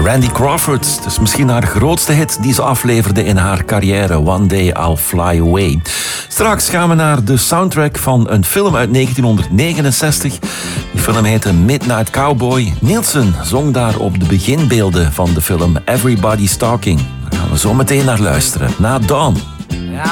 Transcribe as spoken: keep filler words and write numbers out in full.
Randy Crawford, het is misschien haar grootste hit die ze afleverde in haar carrière. One Day I'll Fly Away. Straks gaan we naar de soundtrack van een film uit negentien negenenzestig. Die film heette Midnight Cowboy. Nielsen zong daar op de beginbeelden van de film Everybody's Talking. Daar gaan we zo meteen naar luisteren. Na Dawn.